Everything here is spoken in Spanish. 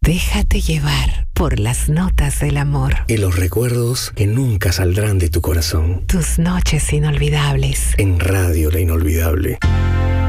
Déjate llevar por las notas del amor. Y los recuerdos que nunca saldrán de tu corazón. Tus noches inolvidables. En Radio La Inolvidable.